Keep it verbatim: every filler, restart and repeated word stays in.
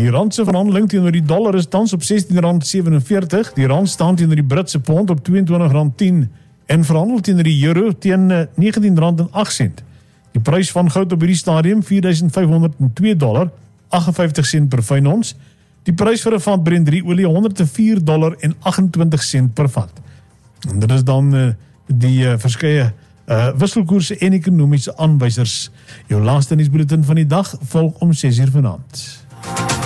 Die randse verhandeling teenoor die dollar is tans op sestien rand sewenenveertig, die rand staan teenoor die Britse pond op tweeëntwintig rand tien en verhandel teenoor die euro teen negentien rand agt sent. Die prys van goud op hierdie stadium vier duisend vyfhonderd twee dollar, agtenvyftig sent per fyn ons. Die prys vir 'n vat Brent drie olie honderd vier dollar en agentwintig sent per vat. En dit is dan uh, die uh, verskeie uh, wisselkoerse en ekonomiese aanwysers. Jou laaste nuusbulletin van die dag volg om ses uur vanaand.